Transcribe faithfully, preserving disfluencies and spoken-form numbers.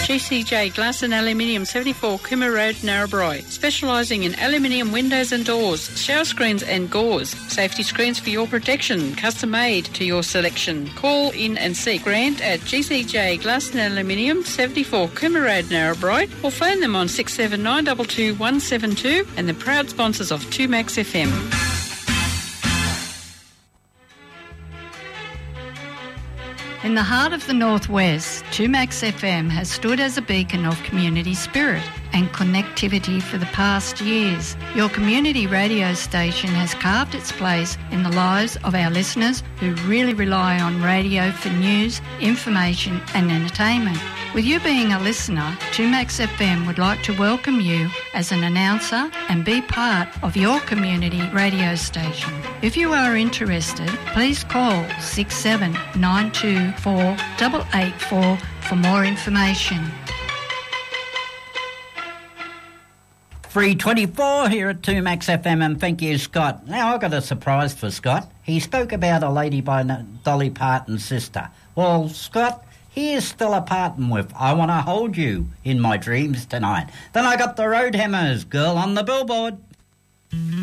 G C J Glass and Aluminium, seventy-four Cooma Road, Narrabri. Specialising in aluminium windows and doors, shower screens and gauze. Safety screens for your protection, custom made to your selection. Call in and see Grant at G C J Glass and Aluminium, seventy-four Cooma Road, Narrabri, or phone them on six seven nine two two one seven two, and the proud sponsors of two Max F M. In the heart of the Northwest, two Max F M has stood as a beacon of community spirit and connectivity for the past years. Your community radio station has carved its place in the lives of our listeners who really rely on radio for news, information and entertainment. With you being a listener, two Max F M would like to welcome you as an announcer and be part of your community radio station. If you are interested, please call six seven nine two four eight eight four for more information. three twenty-four here at two Max F M, and thank you, Scott. Now, I've got a surprise for Scott. He spoke about a lady by Dolly Parton's sister. Well, Scott, here's Stella Parton with I Want to Hold You in My Dreams Tonight. Then I got the Roadhammers, Girl on the Billboard.